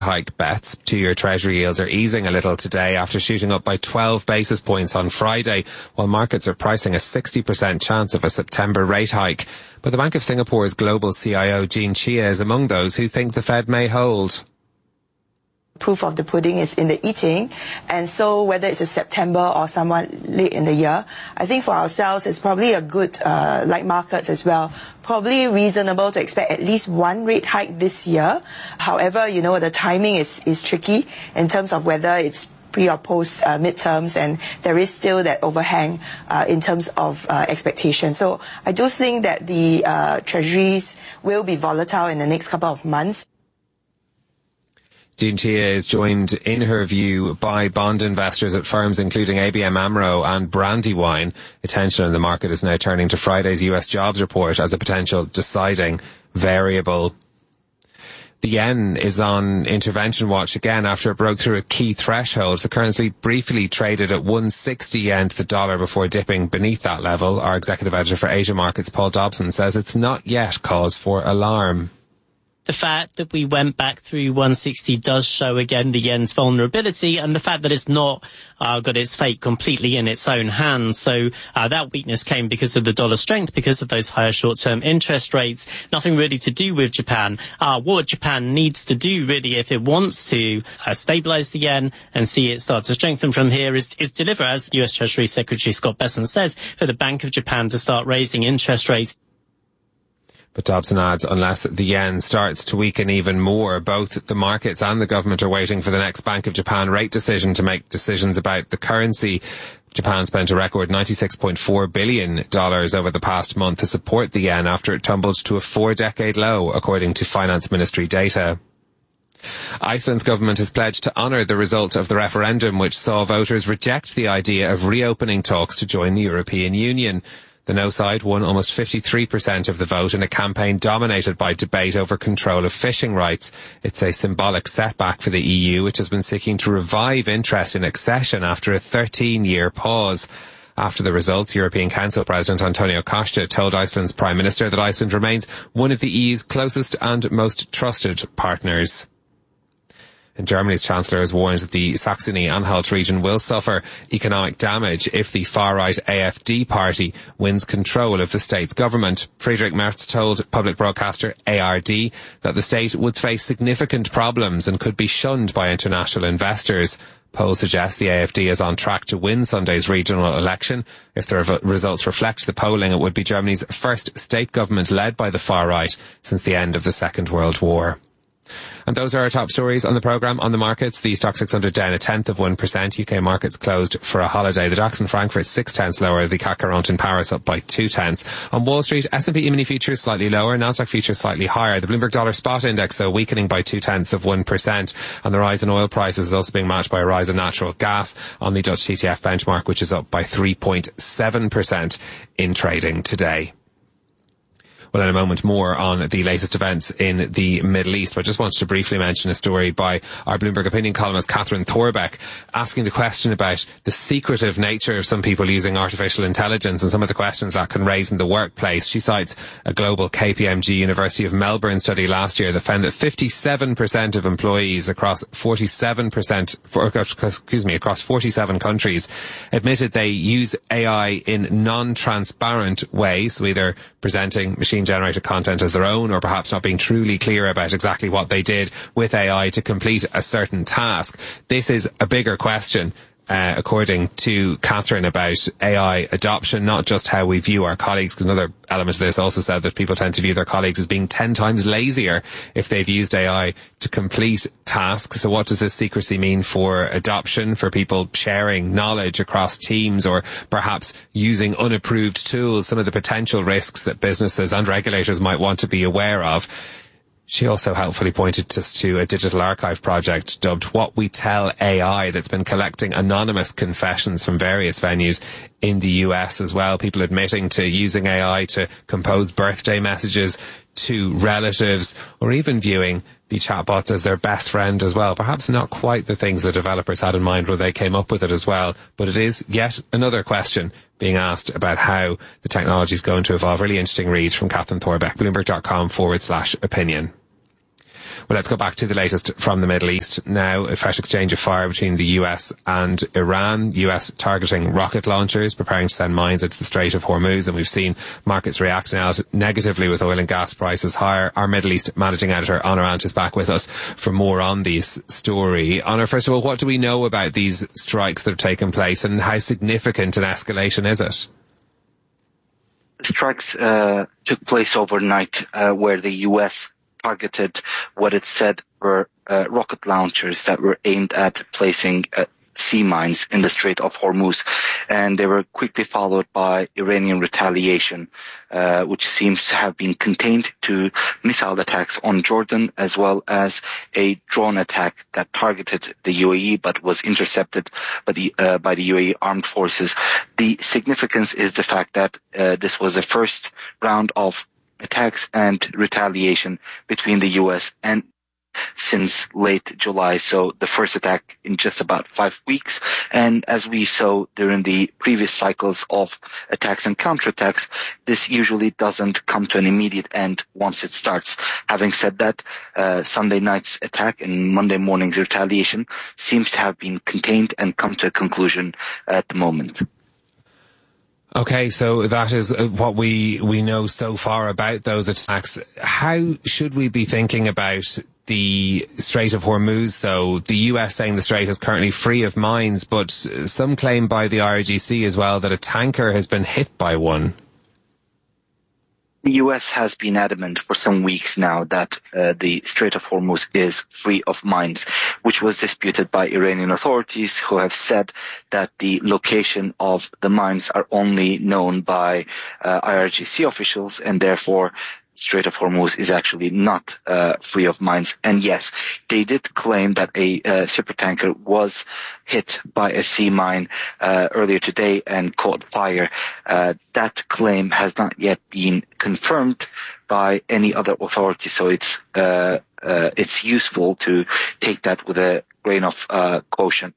hike bets. 2-year Treasury yields are easing a little today after shooting up by 12 basis points on Friday, while markets are pricing a 60% chance of a September rate hike. But the Bank of Singapore's global CIO, Jean Chia, is among those who think the Fed may hold. Proof of the pudding is in the eating, and so whether it's a September or somewhat late in the year, I think for ourselves it's probably a good, like markets as well, probably reasonable to expect at least one rate hike this year. However, the timing is tricky in terms of whether it's pre or post midterms, and there is still that overhang in terms of expectation. So I do think that the treasuries will be volatile in the next couple of months. Jean Chia is joined, in her view, by bond investors at firms including ABN AMRO and Brandywine. Attention in the market is now turning to Friday's US jobs report as a potential deciding variable. The yen is on intervention watch again after it broke through a key threshold. The currency briefly traded at 160 yen to the dollar before dipping beneath that level. Our executive editor for Asia Markets, Paul Dobson, says it's not yet cause for alarm. The fact that we went back through 160 does show again the yen's vulnerability, and the fact that it's not got its fate completely in its own hands. So that weakness came because of the dollar strength, because of those higher short-term interest rates. Nothing really to do with Japan. What Japan needs to do, really, if it wants to stabilize the yen and see it start to strengthen from here, is deliver, as US Treasury Secretary Scott Bessent says, for the Bank of Japan to start raising interest rates. But Dobson adds, unless the yen starts to weaken even more, both the markets and the government are waiting for the next Bank of Japan rate decision to make decisions about the currency. Japan spent a record $96.4 billion over the past month to support the yen after it tumbled to a 4-decade low, according to Finance Ministry data. Iceland's government has pledged to honour the result of the referendum, which saw voters reject the idea of reopening talks to join the European Union. The no side won almost 53% of the vote in a campaign dominated by debate over control of fishing rights. It's a symbolic setback for the EU, which has been seeking to revive interest in accession after a 13-year pause. After the results, European Council President Antonio Costa told Iceland's Prime Minister that Iceland remains one of the EU's closest and most trusted partners. And Germany's Chancellor has warned that the Saxony-Anhalt region will suffer economic damage if the far-right AfD party wins control of the state's government. Friedrich Merz told public broadcaster ARD that the state would face significant problems and could be shunned by international investors. Polls suggest the AfD is on track to win Sunday's regional election. If the results reflect the polling, it would be Germany's first state government led by the far-right since the end of the Second World War. And those are our top stories on the programme. On the markets, the Stoxx 600 down 0.1%. UK markets closed for a holiday. The DAX in Frankfurt 0.6 lower. The CAC 40 in Paris up by 0.2. On Wall Street, S&P E-mini futures slightly lower. Nasdaq futures slightly higher. The Bloomberg Dollar Spot Index, though, weakening by 0.2%. And the rise in oil prices is also being matched by a rise in natural gas on the Dutch TTF benchmark, which is up by 3.7% in trading today. Well, in a moment more on the latest events in the Middle East, but I just wanted to briefly mention a story by our Bloomberg opinion columnist Catherine Thorbeck, asking the question about the secretive nature of some people using artificial intelligence and some of the questions that can raise in the workplace. She cites a global KPMG University of Melbourne study last year that found that 57% of employees across 47 countries admitted they use AI in non-transparent ways, so either presenting machine-generated content as their own or perhaps not being truly clear about exactly what they did with AI to complete a certain task. This is a bigger question, according to Catherine, about AI adoption, not just how we view our colleagues, because another element of this also said that people tend to view their colleagues as being 10 times lazier if they've used AI to complete tasks. So what does this secrecy mean for adoption, for people sharing knowledge across teams or perhaps using unapproved tools, some of the potential risks that businesses and regulators might want to be aware of? She also helpfully pointed us to a digital archive project dubbed What We Tell AI that's been collecting anonymous confessions from various venues in the US as well. People admitting to using AI to compose birthday messages to relatives or even viewing the chatbots as their best friend as well. Perhaps not quite the things the developers had in mind when they came up with it as well, but it is yet another question being asked about how the technology is going to evolve. Really interesting read from Catherine Thorbeck, Bloomberg.com/opinion. Well, let's go back to the latest from the Middle East now. A fresh exchange of fire between the US and Iran. US targeting rocket launchers, preparing to send mines into the Strait of Hormuz. And we've seen markets react now negatively with oil and gas prices higher. Our Middle East managing editor, Honor Ant, is back with us for more on this story. Honor, first of all, what do we know about these strikes that have taken place and how significant an escalation is it? Strikes took place overnight where the U.S. targeted what it said were rocket launchers that were aimed at placing sea mines in the Strait of Hormuz. And they were quickly followed by Iranian retaliation, which seems to have been contained to missile attacks on Jordan, as well as a drone attack that targeted the UAE but was intercepted by the UAE armed forces. The significance is the fact that this was the first round of attacks and retaliation between the U.S. and since late July, so the first attack in just about 5 weeks. And as we saw during the previous cycles of attacks and counterattacks, this usually doesn't come to an immediate end once it starts. Having said that, Sunday night's attack and Monday morning's retaliation seems to have been contained and come to a conclusion at the moment. Okay, so that is what we know so far about those attacks. How should we be thinking about the Strait of Hormuz, though? The US saying the strait is currently free of mines, but some claim by the IRGC as well that a tanker has been hit by one. The U.S. has been adamant for some weeks now that the Strait of Hormuz is free of mines, which was disputed by Iranian authorities, who have said that the location of the mines are only known by IRGC officials, and therefore Strait of Hormuz is actually not free of mines. And yes, they did claim that a supertanker was hit by a sea mine earlier today and caught fire. That claim has not yet been confirmed by any other authority, so it's useful to take that with a grain of caution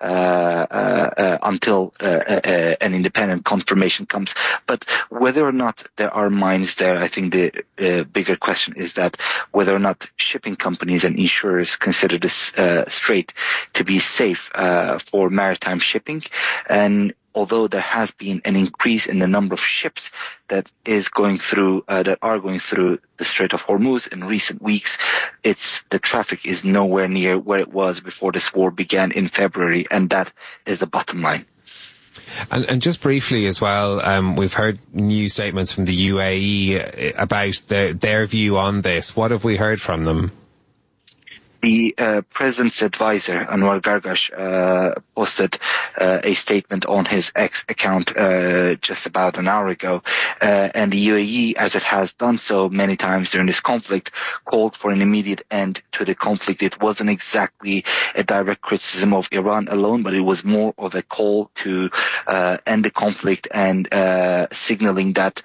until an independent confirmation comes. But whether or not there are mines there, I think the bigger question is that whether or not shipping companies and insurers consider this strait to be safe for maritime shipping. And although there has been an increase in the number of ships that are going through the Strait of Hormuz in recent weeks, the traffic is nowhere near where it was before this war began in February, and that is the bottom line. And just briefly as well, we've heard new statements from the UAE about their view on this. What have we heard from them? The President's advisor, Anwar Gargash, posted a statement on his X account just about an hour ago. And the UAE, as it has done so many times during this conflict, called for an immediate end to the conflict. It wasn't exactly a direct criticism of Iran alone, but it was more of a call to end the conflict and signaling that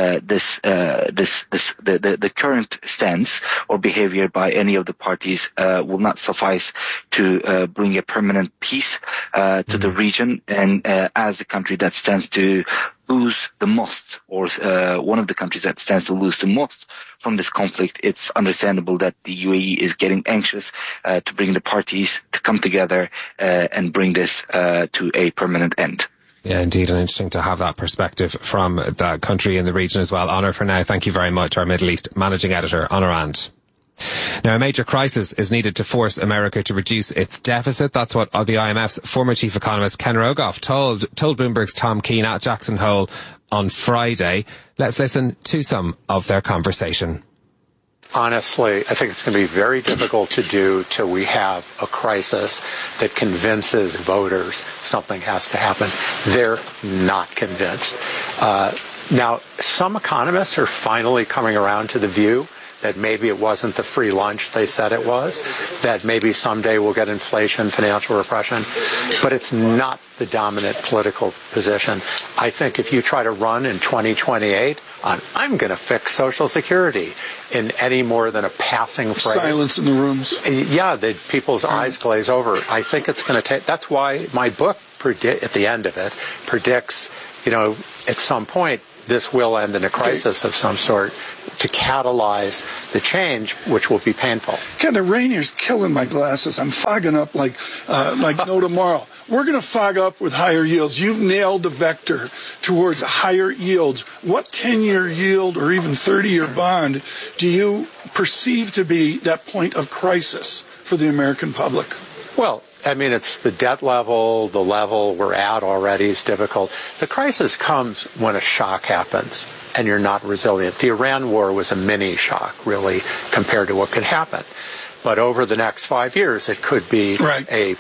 the current stance or behavior by any of the parties will not suffice to bring a permanent peace to the region. And as the country that stands to lose the most, or one of the countries that stands to lose the most from this conflict, it's understandable that the UAE is getting anxious to bring the parties to come together and bring this to a permanent end. Yeah, indeed, and interesting to have that perspective from that country in the region as well. Honor, for now, thank you very much. Our Middle East Managing Editor, Honor Ant. Now, a major crisis is needed to force America to reduce its deficit. That's what the IMF's former chief economist Ken Rogoff told Bloomberg's Tom Keene at Jackson Hole on Friday. Let's listen to some of their conversation. Honestly, I think it's going to be very difficult to do till we have a crisis that convinces voters something has to happen. They're not convinced. Now, some economists are finally coming around to the view that maybe it wasn't the free lunch they said it was, that maybe someday we'll get inflation, financial repression, but it's not the dominant political position. I think if you try to run in 2028 on, I'm going to fix Social Security, in any more than a passing phrase. Silence in the rooms. Yeah, people's eyes glaze over. I think it's going to take, that's why my book, at the end of it, predicts, at some point, this will end in a crisis of some sort to catalyze the change, which will be painful. Ken, the rain here's killing my glasses. I'm fogging up like no tomorrow. We're going to fog up with higher yields. You've nailed the vector towards higher yields. What 10-year yield or even 30-year bond do you perceive to be that point of crisis for the American public? Well, I mean, it's the debt level, the level we're at already is difficult. The crisis comes when a shock happens and you're not resilient. The Iran war was a mini shock, really, compared to what could happen. But over the next 5 years, it could be a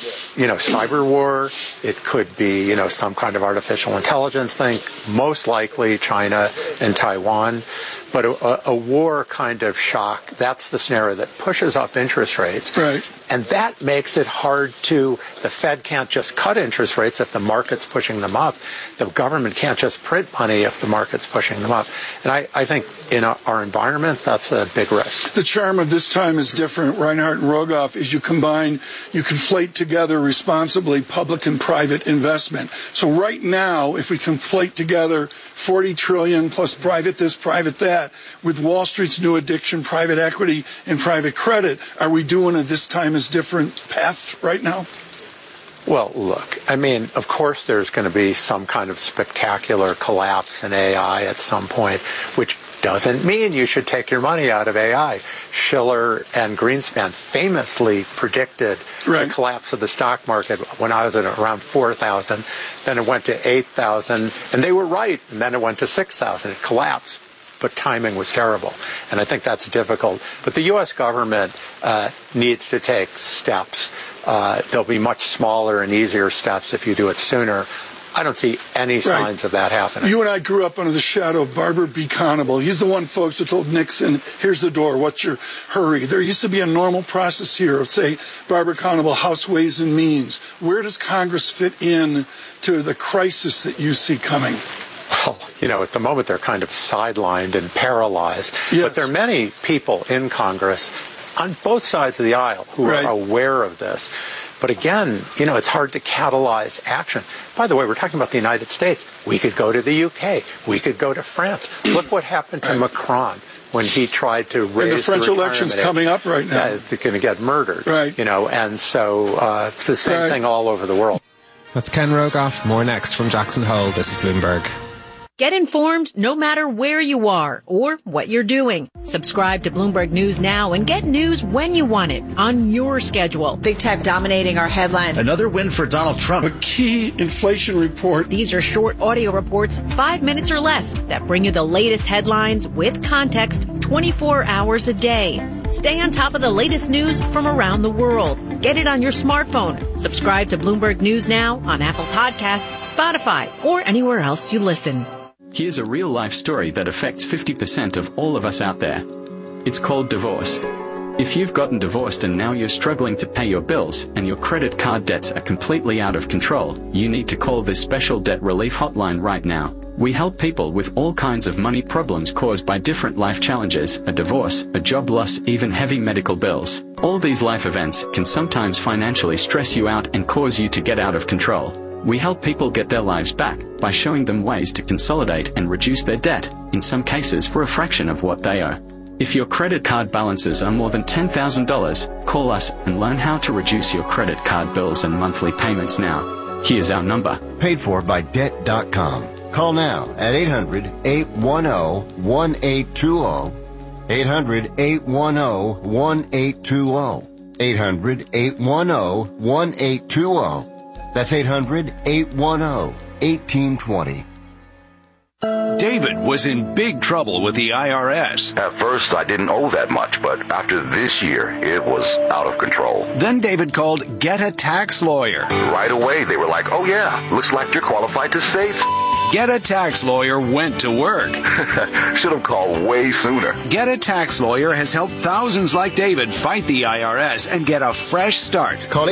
cyber war. It could be, some kind of artificial intelligence thing, most likely China and Taiwan. But a war kind of shock, that's the scenario that pushes up interest rates. Right. And that makes it hard the Fed can't just cut interest rates if the market's pushing them up. The government can't just print money if the market's pushing them up. And I think in our environment, that's a big risk. The charm of this time is different, Reinhart and Rogoff, is you conflate together responsibly public and private investment. So right now, if we conflate together 40 trillion plus private this, private that, with Wall Street's new addiction, private equity and private credit, are we doing a this time is different path right now? Well, look, I mean, of course there's going to be some kind of spectacular collapse in AI at some point, which doesn't mean you should take your money out of AI. Schiller and Greenspan famously predicted the collapse of the stock market when I was at around 4,000. Then it went to 8,000, and they were right. And then it went to 6,000. It collapsed, but timing was terrible. And I think that's difficult. But the U.S. government needs to take steps. There'll be much smaller and easier steps if you do it sooner. I don't see any signs of that happening. You and I grew up under the shadow of Barbara B. Conable. He's the one, folks, who told Nixon, here's the door, what's your hurry? There used to be a normal process here of, say, Barbara Conable, House Ways and Means. Where does Congress fit in to the crisis that you see coming? Well, at the moment they're kind of sidelined and paralyzed. Yes. But there are many people in Congress on both sides of the aisle who are aware of this. But again, it's hard to catalyze action. By the way, we're talking about the United States. We could go to the UK. We could go to France. Look what happened to Macron when he tried to raise the French election's coming up right now. Yeah, they're going to get murdered. Right. And so it's the same thing all over the world. That's Ken Rogoff. More next from Jackson Hole. This is Bloomberg. Get informed no matter where you are or what you're doing. Subscribe to Bloomberg News now and get news when you want it on your schedule. Big tech dominating our headlines. Another win for Donald Trump. A key inflation report. These are short audio reports, 5 minutes or less, that bring you the latest headlines with context 24 hours a day. Stay on top of the latest news from around the world. Get it on your smartphone. Subscribe to Bloomberg News now on Apple Podcasts, Spotify, or anywhere else you listen. Here's a real-life story that affects 50% of all of us out there. It's called divorce. If you've gotten divorced and now you're struggling to pay your bills and your credit card debts are completely out of control, you need to call this special debt relief hotline right now. We help people with all kinds of money problems caused by different life challenges, a divorce, a job loss, even heavy medical bills. All these life events can sometimes financially stress you out and cause you to get out of control. We help people get their lives back by showing them ways to consolidate and reduce their debt, in some cases for a fraction of what they owe. If your credit card balances are more than $10,000, call us and learn how to reduce your credit card bills and monthly payments now. Here's our number. Paid for by Debt.com. Call now at 800-810-1820. 800-810-1820. 800-810-1820. That's 800-810-1820. David was in big trouble with the IRS. At first, I didn't owe that much, but after this year, it was out of control. Then David called Get a Tax Lawyer. Right away, they were like, oh yeah, looks like you're qualified to save. Get a Tax Lawyer went to work. Should have called way sooner. Get a Tax Lawyer has helped thousands like David fight the IRS and get a fresh start. Call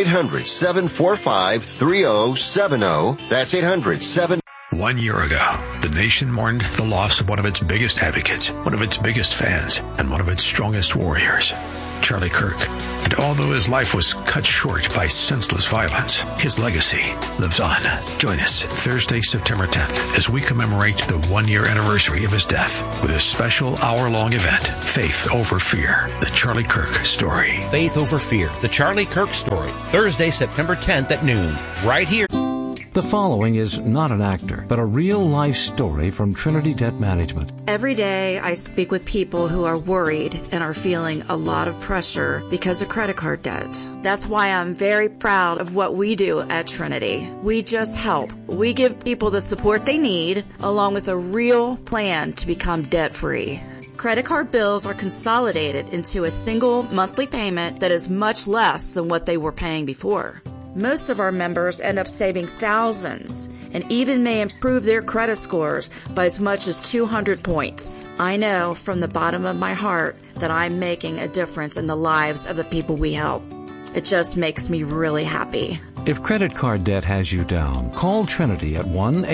800-745-3070. That's 800-7... 1 year ago, the nation mourned the loss of one of its biggest advocates, one of its biggest fans, and one of its strongest warriors. Charlie Kirk. And although his life was cut short by senseless violence, his legacy lives on. Join us Thursday, September 10th, as we commemorate the 1-year anniversary of his death with a special hour-long event, Faith Over Fear, the Charlie Kirk story. Faith Over Fear, the Charlie Kirk story, Thursday, September 10th at noon, right here. The following is not an actor, but a real-life story from Trinity Debt Management. Every day I speak with people who are worried and are feeling a lot of pressure because of credit card debt. That's why I'm very proud of what we do at Trinity. We just help. We give people the support they need, along with a real plan to become debt-free. Credit card bills are consolidated into a single monthly payment that is much less than what they were paying before. Most of our members end up saving thousands and even may improve their credit scores by as much as 200 points. I know from the bottom of my heart that I'm making a difference in the lives of the people we help. It just makes me really happy. If credit card debt has you down, call Trinity at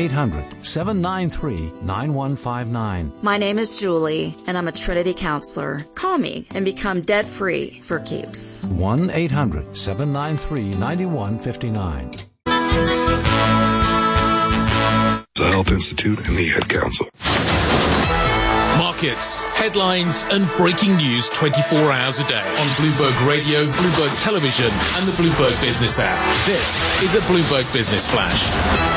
1-800-793-9159. My name is Julie, and I'm a Trinity counselor. Call me and become debt-free for keeps. 1-800-793-9159. The Health Institute and the Ad Council. Markets, headlines, and breaking news 24 hours a day on Bloomberg Radio, Bloomberg Television, and the Bloomberg Business app. This is a Bloomberg Business Flash.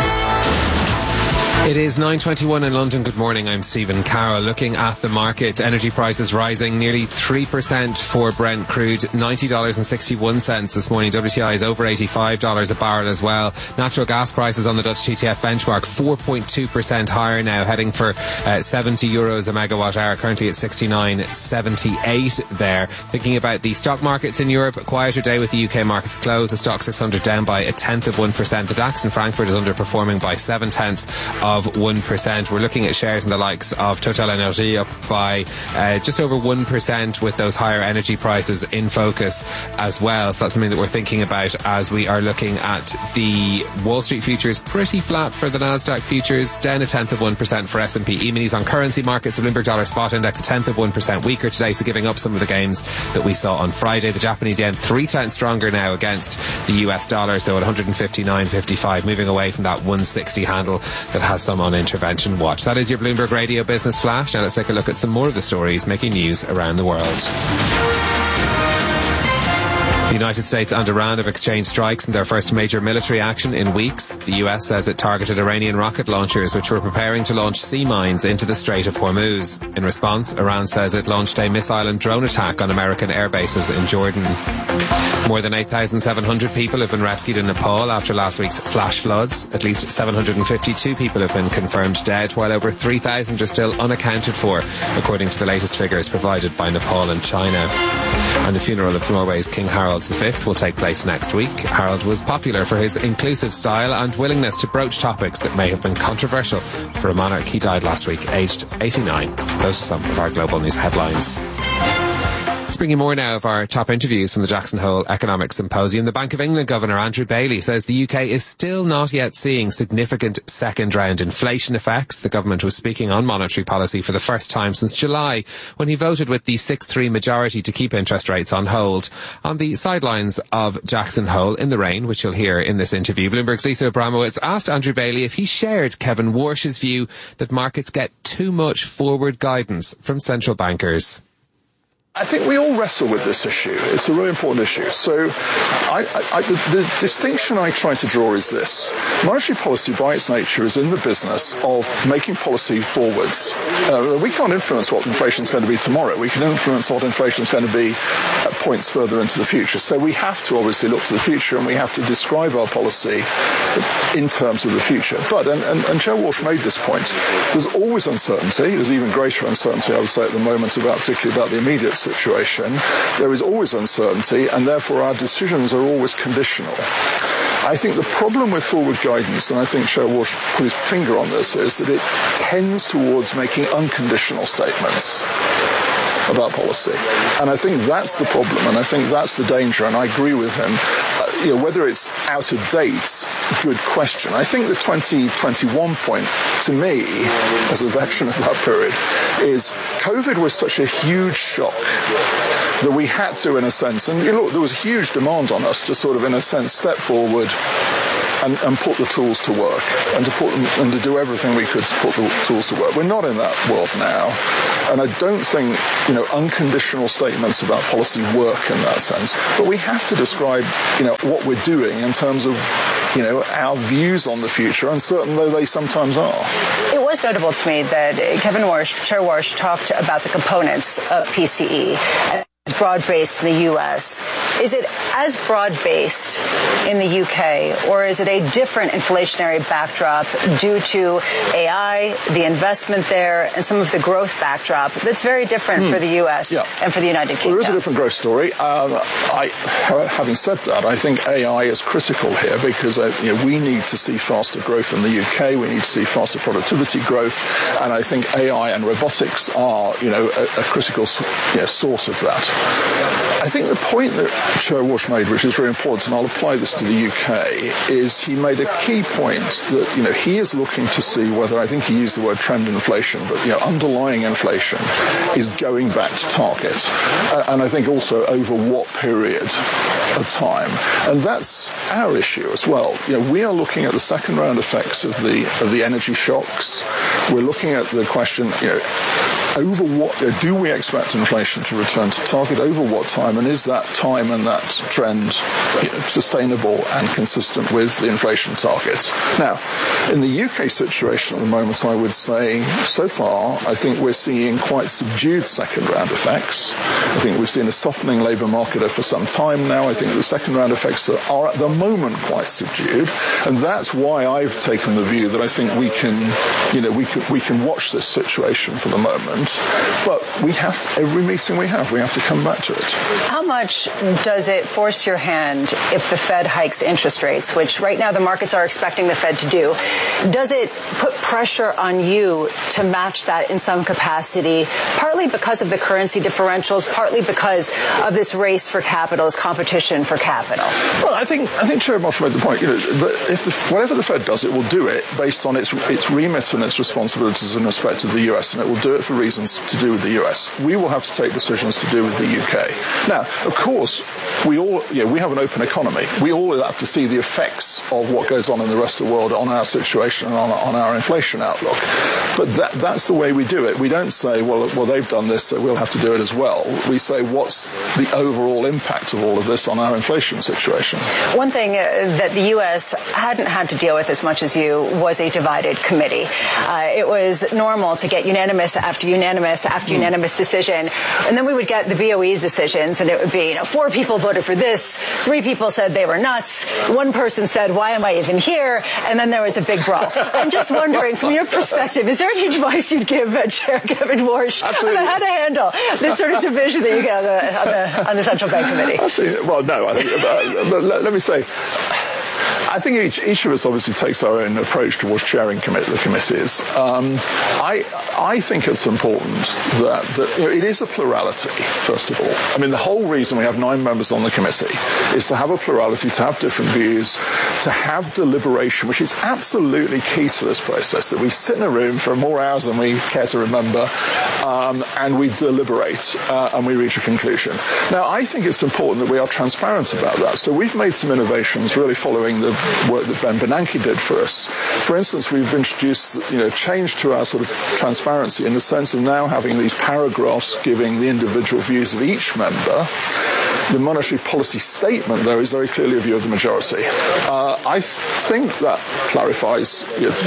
It is 9:21 in London. Good morning. I'm Stephen Carroll. Looking at the markets, energy prices rising nearly 3% for Brent crude, $90.61 this morning. WTI is over $85 a barrel as well. Natural gas prices on the Dutch TTF benchmark 4.2% higher now, heading for €70 a megawatt hour. Currently at 69.78 there. Thinking about the stock markets in Europe, a quieter day with the UK markets closed. The Stock 600 down by 0.1%. The DAX in Frankfurt is underperforming by 0.7%. We're looking at shares in the likes of TotalEnergies up by just over 1% with those higher energy prices in focus as well. So that's something that we're thinking about as we are looking at the Wall Street futures. Pretty flat for the Nasdaq futures, down 0.1% for S&P E-minis. On currency markets, the Bloomberg Dollar Spot Index 0.1% weaker today, so giving up some of the gains that we saw on Friday. The Japanese yen 3 stronger now against the US dollar, so at 159.55, moving away from that 160 handle that has some on intervention watch. That is your Bloomberg Radio Business Flash. Now let's take a look at some more of the stories making news around the world. The United States and Iran have exchanged strikes in their first major military action in weeks. The US says it targeted Iranian rocket launchers which were preparing to launch sea mines into the Strait of Hormuz. In response, Iran says it launched a missile and drone attack on American air bases in Jordan. More than 8,700 people have been rescued in Nepal after last week's flash floods. At least 752 people have been confirmed dead, while over 3,000 are still unaccounted for, according to the latest figures provided by Nepal and China. And the funeral of Norway's King Harald V will take place next week. Harald was popular for his inclusive style and willingness to broach topics that may have been controversial for a monarch. He died last week, aged 89. Those are some of our global news headlines. Let's bring you more now of our top interviews from the Jackson Hole Economic Symposium. The Bank of England Governor Andrew Bailey says the UK is still not yet seeing significant second-round inflation effects. The government was speaking on monetary policy for the first time since July, when he voted with the 6-3 majority to keep interest rates on hold. On the sidelines of Jackson Hole in the rain, which you'll hear in this interview, Bloomberg's Lisa Abramowitz asked Andrew Bailey if he shared Kevin Warsh's view that markets get too much forward guidance from central bankers. I think we all wrestle with this issue. It's a really important issue. So the distinction I try to draw is this. Monetary policy, by its nature, is in the business of making policy forwards. We can't influence what inflation is going to be tomorrow. We can influence what inflation is going to be at points further into the future. So we have to obviously look to the future, and we have to describe our policy in terms of the future. But, and Chair Walsh made this point, there's always uncertainty. There's even greater uncertainty, I would say, at the moment, particularly about the immediate situation. There is always uncertainty, and therefore our decisions are always conditional. I think the problem with forward guidance, and I think Chair Walsh put his finger on this, is that it tends towards making unconditional statements about policy. And I think that's the problem, and I think that's the danger, and I agree with him. whether it's out of date, good question. I think the 2021 point, to me, as a veteran of that period, is COVID was such a huge shock that we had to, in a sense, and look, there was huge demand on us to sort of, in a sense, step forward and put the tools to work, and to do everything we could to put the tools to work. We're not in that world now, and I don't think unconditional statements about policy work in that sense. But we have to describe what we're doing in terms of our views on the future, uncertain though they sometimes are. It was notable to me that Kevin Warsh, Chair Warsh, talked about the components of PCE. Broad-based in the U.S. Is it as broad-based in the UK, or is it a different inflationary backdrop due to AI, the investment there, and some of the growth backdrop that's very different for the U.S. and for the United Kingdom? Well, there is a different growth story. Having said that, I think AI is critical here because we need to see faster growth in the UK. We need to see faster productivity growth, and I think AI and robotics are, a critical source of that. I think the point that Chair Warsh made, which is very important, and I'll apply this to the UK, is he made a key point that, he is looking to see whether, I think he used the word trend inflation, but, underlying inflation is going back to target. And I think also over what period of time. And that's our issue as well. We are looking at the second round effects of the energy shocks. We're looking at the question, over what do we expect inflation to return to target, over what time, and is that time and that trend sustainable and consistent with the inflation target? Now, in the UK situation at the moment, I would say so far I think we're seeing quite subdued second round effects. I think we've seen a softening labour market for some time now. I think the second round effects are at the moment quite subdued, and that's why I've taken the view that I think we can watch this situation for the moment, but we have to, every meeting we have to come back to it. How much does it force your hand if the Fed hikes interest rates, which right now the markets are expecting the Fed to do? Does it put pressure on you to match that in some capacity, partly because of the currency differentials, partly because of this race for capital, this competition for capital? Well, I think Chair Warsh made the point, that whatever the Fed does, it will do it based on its remit and its responsibilities in respect to the US, and it will do it for reasons to do with the US. We will have to take decisions to do with the UK. Now, of course, we have an open economy. We all have to see the effects of what goes on in the rest of the world on our situation and on our inflation outlook. But that's the way we do it. We don't say, well, they've done this, so we'll have to do it as well. We say, what's the overall impact of all of this on our inflation situation? One thing that the U.S. hadn't had to deal with as much as you was a divided committee. It was normal to get unanimous after unanimous after unanimous decision, and then we would get the BOE's decisions, and it would be 4 people voted for this, 3 people said they were nuts, 1 person said, why am I even here? And then there was a big brawl. I'm just wondering, from your perspective, is there any advice you'd give Chair Kevin Warsh about how to handle this sort of division that you get on the Central Bank Committee? Absolutely. Well, no, I think, let me say, I think each of us obviously takes our own approach towards chairing the committees. I think it's important that it is a plurality, first of all. I mean, the whole reason we have 9 members on the committee is to have a plurality, to have different views, to have deliberation, which is absolutely key to this process, that we sit in a room for more hours than we care to remember, and we deliberate, and we reach a conclusion. Now, I think it's important that we are transparent about that. So we've made some innovations really following the work that Ben Bernanke did for us. For instance, we've introduced, change to our sort of transparency in the sense of now having these paragraphs giving the individual views of each member. The monetary policy statement, though, is very clearly a view of the majority. I think that clarifies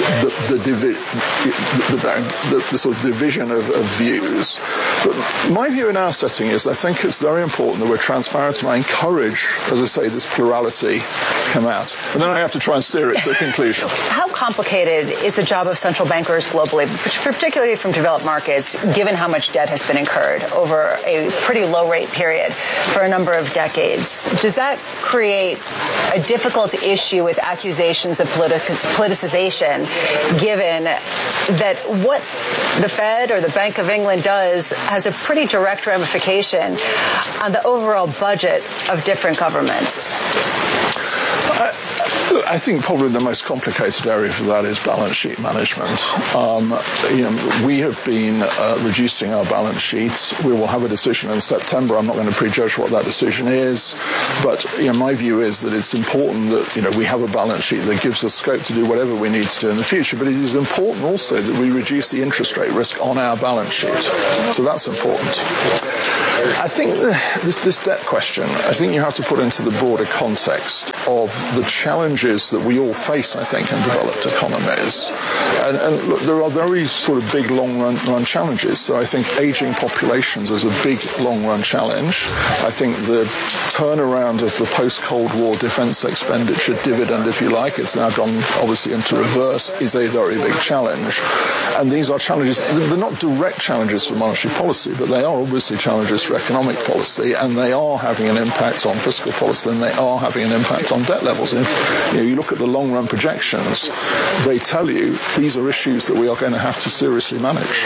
the sort of division of views. But my view in our setting is I think it's very important that we're transparent, and I encourage, as I say, this plurality to come out. And then I have to try and steer it to a conclusion. How complicated is the job of central bankers globally, particularly from developed markets, given how much debt has been incurred over a pretty low rate period for a number number of decades. Does that create a difficult issue with accusations of politicization, given that what the Fed or the Bank of England does has a pretty direct ramification on the overall budget of different governments? I think probably the most complicated area for that is balance sheet management. We have been reducing our balance sheets. We will have a decision in September. I'm not going to prejudge what that decision is, but my view is that it's important that we have a balance sheet that gives us scope to do whatever we need to do in the future. But it is important also that we reduce the interest rate risk on our balance sheet. So that's important. I think this debt question, I think you have to put into the broader context of the challenges that we all face, I think, in developed economies. And look, there are very sort of big long-run challenges. So I think aging populations is a big long-run challenge. I think the turnaround of the post-Cold War defense expenditure dividend, if you like, it's now gone obviously into reverse, is a very big challenge. And these are challenges, they're not direct challenges for monetary policy, but they are obviously challenges for economic policy, and they are having an impact on fiscal policy, and they are having an impact on debt levels. And if you look at the long-run projections, they tell you these are issues that we are going to have to seriously manage.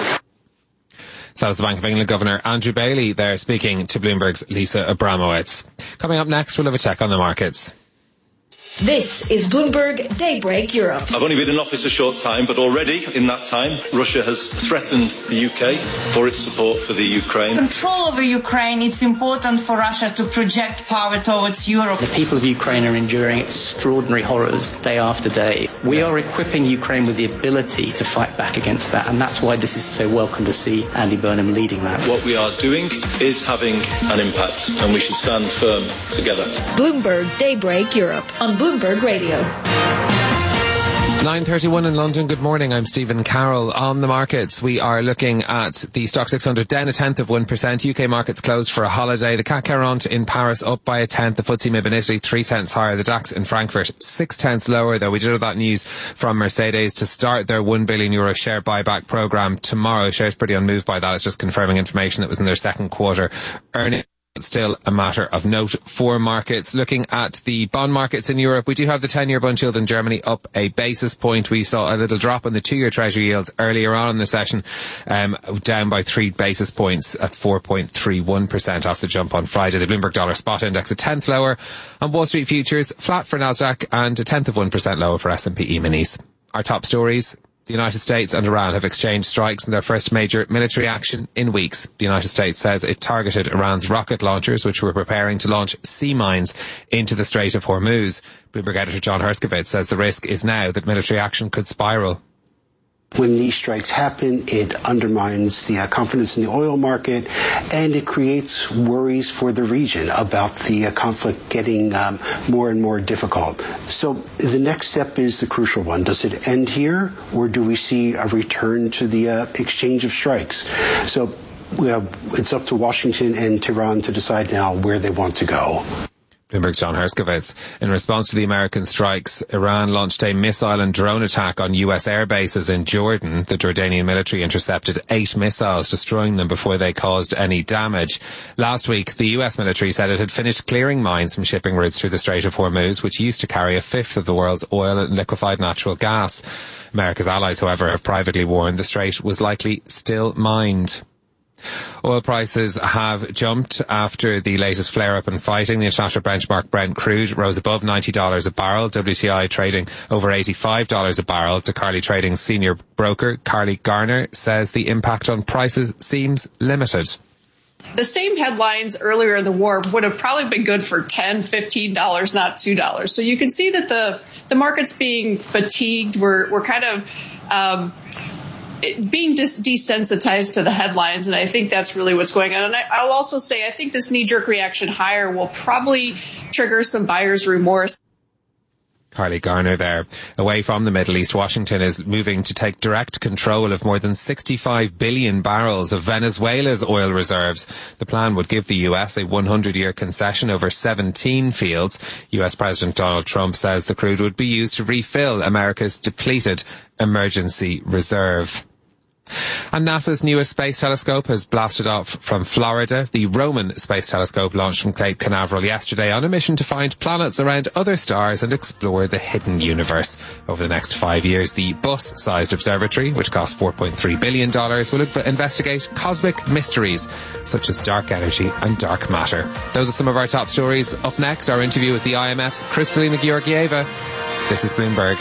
So is the Bank of England Governor Andrew Bailey there speaking to Bloomberg's Lisa Abramowitz. Coming up next, we'll have a check on the markets. This is Bloomberg Daybreak Europe. I've only been in office a short time, but already in that time, Russia has threatened the UK for its support for the Ukraine. Control over Ukraine, it's important for Russia to project power towards Europe. The people of Ukraine are enduring extraordinary horrors day after day. We are equipping Ukraine with the ability to fight back against that, and that's why this is so welcome to see Andy Burnham leading that. What we are doing is having an impact, and we should stand firm together. Bloomberg Daybreak Europe on Bloomberg Radio. 9:31 in London. Good morning. I'm Stephen Carroll. On the markets, we are looking at the Stock 600 down 0.1%. UK markets closed for a holiday. The CAC 40 in Paris up by 0.1. The FTSE MIB in Italy 0.3 higher. The DAX in Frankfurt 0.6 lower, though. We did have that news from Mercedes to start their €1 billion share buyback programme tomorrow. Shares pretty unmoved by that. It's just confirming information that was in their second quarter earnings. Still a matter of note for markets. Looking at the bond markets in Europe, we do have the 10-year bund yield in Germany up a basis point. We saw a little drop in the 2-year treasury yields earlier on in the session, down by 3 basis points at 4.31% off the jump on Friday. The Bloomberg Dollar Spot Index a 10th lower on Wall Street futures, flat for Nasdaq, and 0.1% lower for S&P E-minis. Our top stories. The United States and Iran have exchanged strikes in their first major military action in weeks. The United States says it targeted Iran's rocket launchers, which were preparing to launch sea mines into the Strait of Hormuz. Bloomberg editor John Herskovitz says the risk is now that military action could spiral. When these strikes happen, it undermines the confidence in the oil market, and it creates worries for the region about the conflict getting more and more difficult. So the next step is the crucial one. Does it end here, or do we see a return to the exchange of strikes? So it's up to Washington and Tehran to decide now where they want to go. Bloomberg's John Herskovitz. In response to the American strikes, Iran launched a missile and drone attack on US air bases in Jordan. The Jordanian military intercepted 8 missiles, destroying them before they caused any damage. Last week, the US military said it had finished clearing mines from shipping routes through the Strait of Hormuz, which used to carry 1/5 of the world's oil and liquefied natural gas. America's allies, however, have privately warned the strait was likely still mined. Oil prices have jumped after the latest flare-up in fighting. The international benchmark Brent crude rose above $90 a barrel. WTI trading over $85 a barrel. To Carly Trading's senior broker, Carly Garner, says the impact on prices seems limited. The same headlines earlier in the war would have probably been good for $10, $15, not $2. So you can see that the market's being fatigued. We're kind of being desensitized to the headlines, and I think that's really what's going on. And I'll also say I think this knee-jerk reaction higher will probably trigger some buyer's remorse. Carly Garner there. Away from the Middle East, Washington is moving to take direct control of more than 65 billion barrels of Venezuela's oil reserves. The plan would give the US a 100-year concession over 17 fields. US President Donald Trump says the crude would be used to refill America's depleted emergency reserve. And NASA's newest space telescope has blasted off from Florida. The Roman Space Telescope launched from Cape Canaveral yesterday on a mission to find planets around other stars and explore the hidden universe. Over the next 5 years, the bus-sized observatory, which costs $4.3 billion, will investigate cosmic mysteries such as dark energy and dark matter. Those are some of our top stories. Up next, our interview with the IMF's Kristalina Georgieva. This is Bloomberg.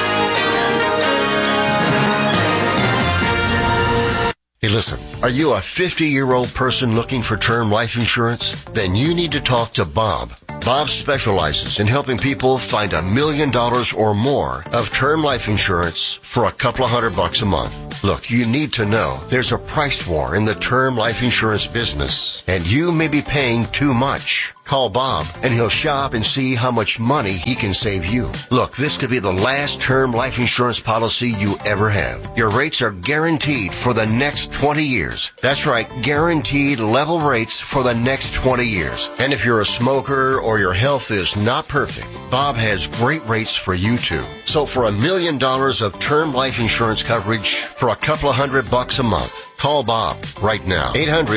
Hey, listen, are you a 50-year-old person looking for term life insurance? Then you need to talk to Bob. Bob specializes in helping people find $1 million or more of term life insurance for a couple of $100 a month. Look, you need to know there's a price war in the term life insurance business, and you may be paying too much. Call Bob, and he'll shop and see how much money he can save you. Look, this could be the last term life insurance policy you ever have. Your rates are guaranteed for the next 20 years. That's right, guaranteed level rates for the next 20 years. And if you're a smoker or your health is not perfect, Bob has great rates for you too. So for $1 million of term life insurance coverage for a couple of $100 a month, call Bob right now.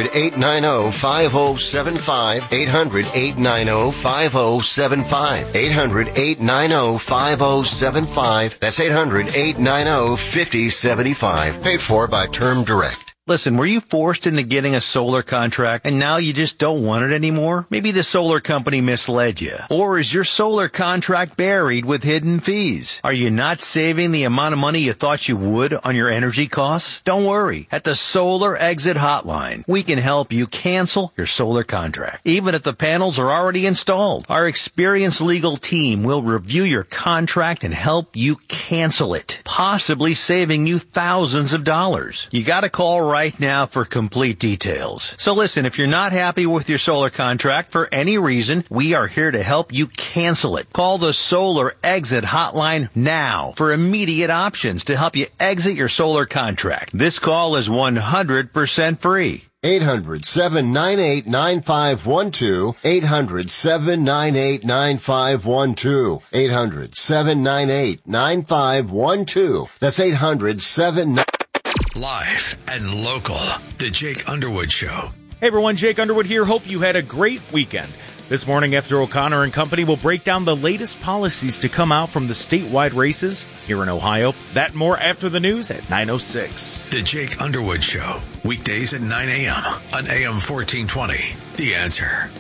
800-890-5075. 800-890-5075. 800-890-5075. That's 800-890-5075. Paid for by Term Direct. Listen, were you forced into getting a solar contract and now you just don't want it anymore? Maybe the solar company misled you. Or is your solar contract buried with hidden fees? Are you not saving the amount of money you thought you would on your energy costs? Don't worry. At the Solar Exit Hotline, we can help you cancel your solar contract, even if the panels are already installed. Our experienced legal team will review your contract and help you cancel it, possibly saving you thousands of dollars. You gotta call right now for complete details. So listen, if you're not happy with your solar contract for any reason, we are here to help you cancel it. Call the Solar Exit Hotline now for immediate options to help you exit your solar contract. This call is 100% free. 800-798-9512. 800-798-9512. 800-798-9512. That's 800-798. Live and local. The Jake Underwood Show. Hey everyone, Jake Underwood here. Hope you had a great weekend. This morning, After O'Connor and Company will break down the latest policies to come out from the statewide races here in Ohio. That and more after the news at 9:06. The Jake Underwood Show. Weekdays at 9 a.m. on AM 1420. The Answer.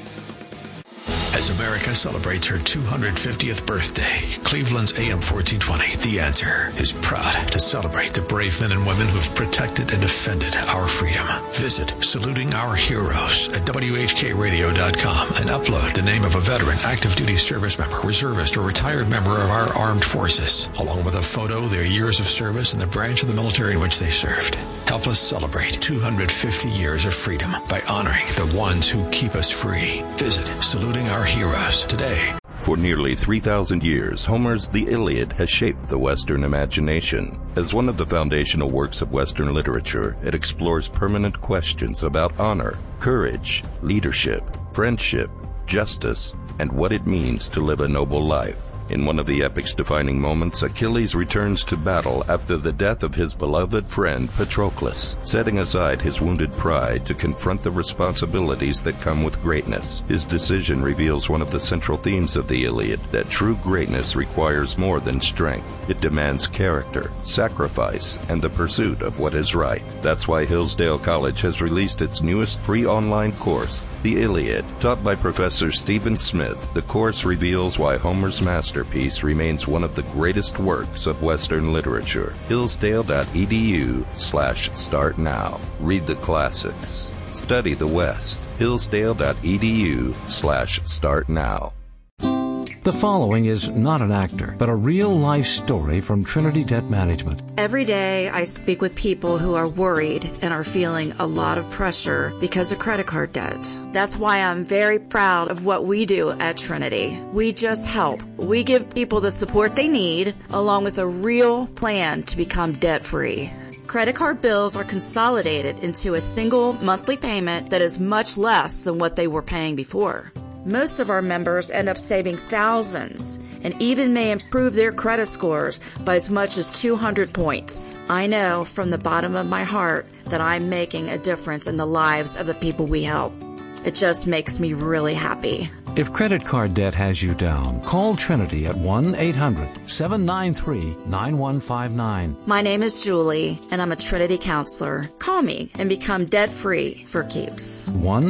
As America celebrates her 250th birthday, Cleveland's AM 1420, The Answer, is proud to celebrate the brave men and women who have protected and defended our freedom. Visit Saluting Our Heroes at WHKRadio.com and upload the name of a veteran, active duty service member, reservist, or retired member of our armed forces, along with a photo, their years of service, and the branch of the military in which they served. Help us celebrate 250 years of freedom by honoring the ones who keep us free. Visit Saluting Our Heroes today. For nearly 3,000 years, Homer's The Iliad has shaped the Western imagination. As one of the foundational works of Western literature, it explores permanent questions about honor, courage, leadership, friendship, justice, and what it means to live a noble life. In one of the epic's defining moments, Achilles returns to battle after the death of his beloved friend Patroclus, setting aside his wounded pride to confront the responsibilities that come with greatness. His decision reveals one of the central themes of the Iliad, that true greatness requires more than strength. It demands character, sacrifice, and the pursuit of what is right. That's why Hillsdale College has released its newest free online course, The Iliad. Taught by Professor Stephen Smith, the course reveals why Homer's masterpiece remains one of the greatest works of Western literature. Hillsdale.edu/start now. Read the classics. Study the West. Hillsdale.edu/start now. The following is not an actor, but a real-life story from Trinity Debt Management. Every day I speak with people who are worried and are feeling a lot of pressure because of credit card debt. That's why I'm very proud of what we do at Trinity. We just help. We give people the support they need, along with a real plan to become debt-free. Credit card bills are consolidated into a single monthly payment that is much less than what they were paying before. Most of our members end up saving thousands and even may improve their credit scores by as much as 200 points. I know from the bottom of my heart that I'm making a difference in the lives of the people we help. It just makes me really happy. If credit card debt has you down, call Trinity at 1-800-793-9159. My name is Julie, and I'm a Trinity counselor. Call me and become debt-free for keeps.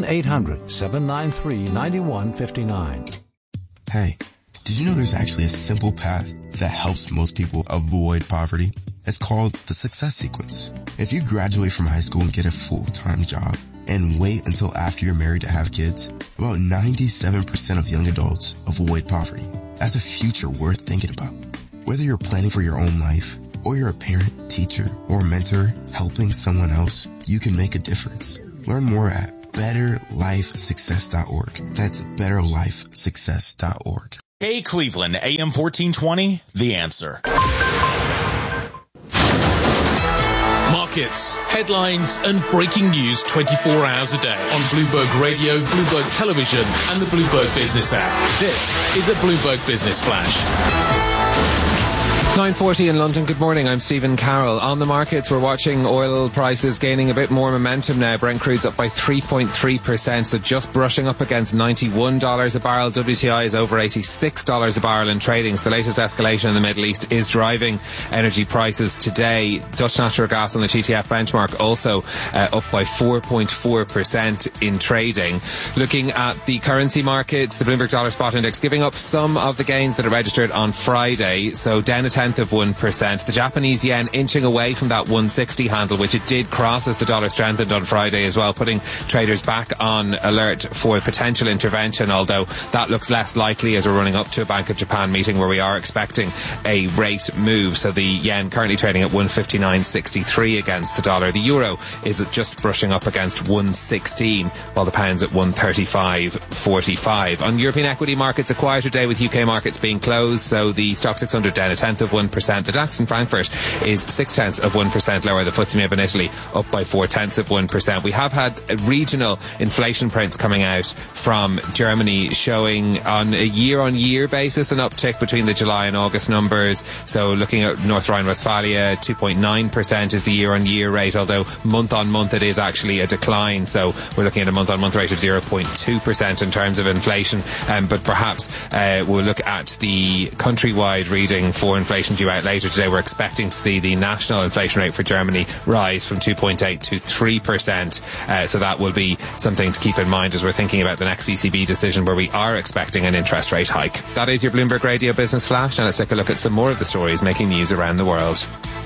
1-800-793-9159. Hey, did you know there's actually a simple path that helps most people avoid poverty? It's called the Success Sequence. If you graduate from high school and get a full-time job, and wait until after you're married to have kids, about 97% of young adults avoid poverty. That's a future worth thinking about. Whether you're planning for your own life, or you're a parent, teacher, or mentor helping someone else, you can make a difference. Learn more at betterlifesuccess.org. That's betterlifesuccess.org. Hey, Cleveland, AM 1420, The Answer. Markets, headlines, and breaking news 24 hours a day on Bloomberg Radio, Bloomberg Television, and the Bloomberg Business app. This is a Bloomberg Business Flash. 9:40 in London. Good morning. I'm Stephen Carroll. On the markets, we're watching oil prices gaining a bit more momentum now. Brent crude's up by 3.3%, so just brushing up against $91 a barrel. WTI is over $86 a barrel in trading. So the latest escalation in the Middle East is driving energy prices today. Dutch natural gas on the TTF benchmark also up by 4.4% in trading. Looking at the currency markets, the Bloomberg Dollar Spot Index giving up some of the gains that are registered on Friday, so down a 0.1%. The Japanese yen inching away from that 160 handle, which it did cross as the dollar strengthened on Friday as well, putting traders back on alert for potential intervention, although that looks less likely as we're running up to a Bank of Japan meeting where we are expecting a rate move. So the yen currently trading at 159.63 against the dollar. The euro is just brushing up against 116, while the pound's at 135.45. On European equity markets, a quieter day with UK markets being closed, so the Stock 600 down a 0.1%. The DAX in Frankfurt is 0.6% lower. The FTSE MIB in Italy up by 0.4%. We have had regional inflation prints coming out from Germany showing on a year-on-year basis an uptick between the July and August numbers. So looking at North Rhine-Westphalia, 2.9% is the year-on-year rate, although month-on-month it is actually a decline. So we're looking at a month-on-month rate of 0.2% in terms of inflation. But perhaps we'll look at the countrywide reading for inflation due out later today. We're expecting to see the national inflation rate for Germany rise from 2.8 to 3%. So that will be something to keep in mind as we're thinking about the next ECB decision, where we are expecting an interest rate hike. That is your Bloomberg Radio Business Flash, and let's take a look at some more of the stories making news around the world.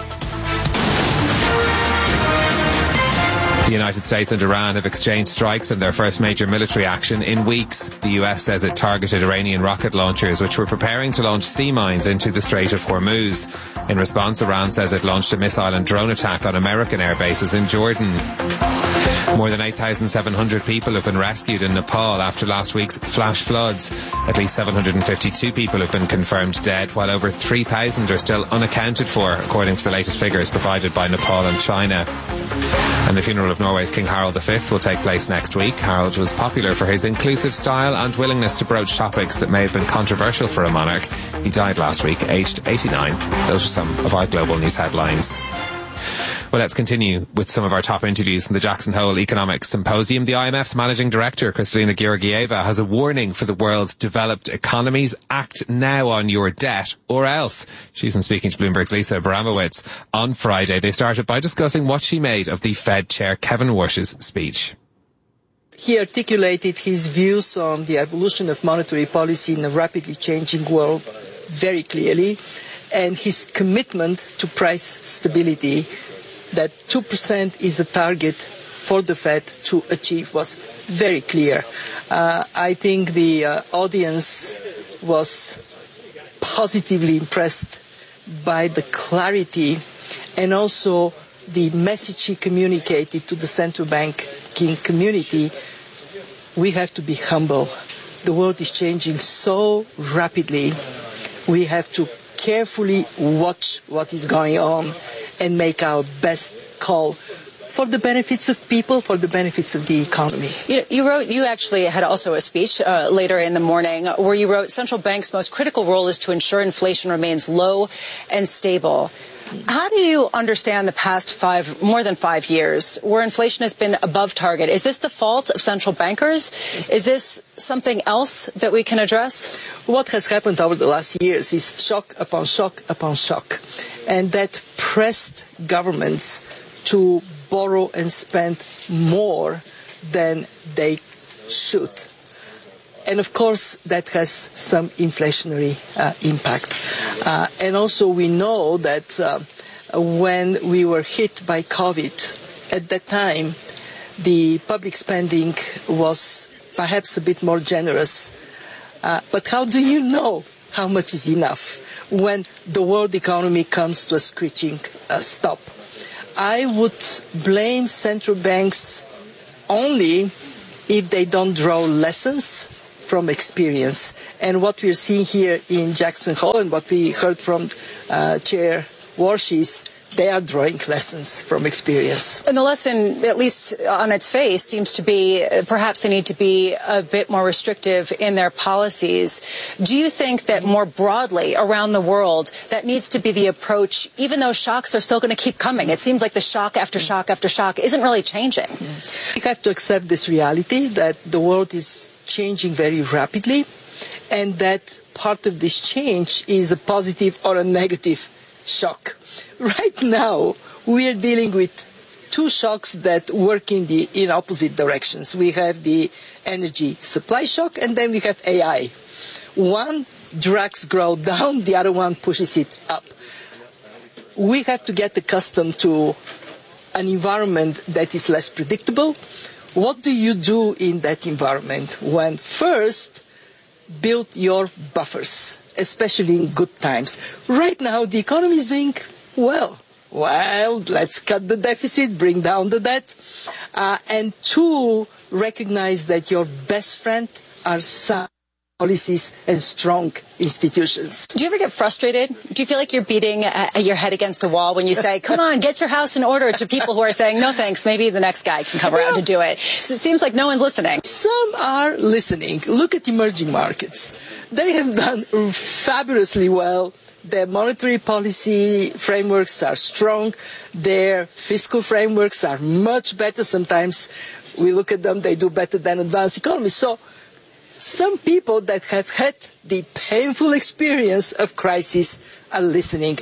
The United States and Iran have exchanged strikes in their first major military action in weeks. The US says it targeted Iranian rocket launchers, which were preparing to launch sea mines into the Strait of Hormuz. In response, Iran says it launched a missile and drone attack on American air bases in Jordan. More than 8,700 people have been rescued in Nepal after last week's flash floods. At least 752 people have been confirmed dead, while over 3,000 are still unaccounted for, according to the latest figures provided by Nepal and China. And the funeral of Norway's King Harald V will take place next week. Harald was popular for his inclusive style and willingness to broach topics that may have been controversial for a monarch. He died last week, aged 89. Those are some of our global news headlines. Well, let's continue with some of our top interviews from the Jackson Hole Economic Symposium. The IMF's managing director, Kristalina Georgieva, has a warning for the world's developed economies. Act now on your debt or else. She's been speaking to Bloomberg's Lisa Abramowitz on Friday. They started by discussing what she made of the Fed chair Kevin Warsh's speech. He articulated his views on the evolution of monetary policy in a rapidly changing world very clearly, and his commitment to price stability, that 2% is a target for the Fed to achieve, was very clear. I think the audience was positively impressed by the clarity and also the message he communicated to the central banking community. We have to be humble. The world is changing so rapidly. We have to carefully watch what is going on and make our best call for the benefits of people, for the benefits of the economy. You actually had also a speech later in the morning where you wrote, central bank's most critical role is to ensure inflation remains low and stable. How do you understand the past more than 5 years where inflation has been above target? Is this the fault of central bankers? Is this something else that we can address? What has happened over the last years is shock upon shock upon shock. And that pressed governments to borrow and spend more than they should. And of course, that has some inflationary impact. And also we know that when we were hit by COVID, at that time, the public spending was perhaps a bit more generous. But how do you know how much is enough when the world economy comes to a screeching stop? I would blame central banks only if they don't draw lessons from experience. And what we're seeing here in Jackson Hole and what we heard from Chair Warsh is they are drawing lessons from experience. And the lesson, at least on its face, seems to be perhaps they need to be a bit more restrictive in their policies. Do you think that more broadly around the world that needs to be the approach, even though shocks are still going to keep coming? It seems like the shock after shock after shock isn't really changing. We have to accept this reality that the world is changing very rapidly and that part of this change is a positive or a negative shock. Right now, we are dealing with two shocks that work in opposite directions. We have the energy supply shock, and then we have AI. One drags growth down, the other one pushes it up. We have to get accustomed to an environment that is less predictable. What do you do in that environment? When first, build your buffers, especially in good times. Right now, the economy is doing well. Well, let's cut the deficit, bring down the debt. And two, recognize that your best friend are sound policies and strong institutions. Do you ever get frustrated? Do you feel like you're beating your head against the wall when you say, come on, get your house in order, to people who are saying, no thanks, maybe the next guy can come around to do it? It seems like no one's listening. Some are listening. Look at emerging markets. They have done fabulously well. Their monetary policy frameworks are strong. Their fiscal frameworks are much better. Sometimes we look at them, they do better than advanced economies. So some people that have had the painful experience of crisis are listening.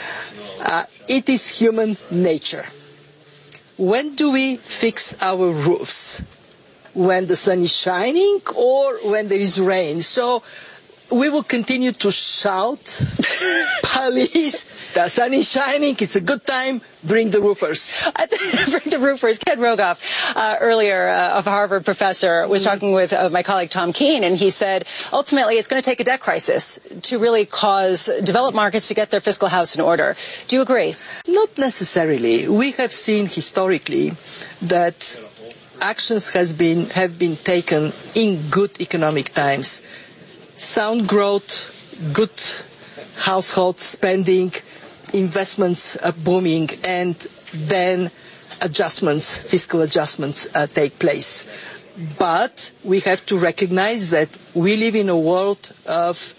It is human nature. When do we fix our roofs? When the sun is shining or when there is rain? So we will continue to shout, police, the sun is shining, it's a good time, bring the roofers. Bring the roofers. Ken Rogoff, earlier, a Harvard professor, was talking with my colleague Tom Keene, and he said, ultimately, it's going to take a debt crisis to really cause developed markets to get their fiscal house in order. Do you agree? Not necessarily. We have seen historically that actions have been taken in good economic times. Sound growth, good household spending, investments are booming, and then fiscal adjustments take place. But we have to recognize that we live in a world of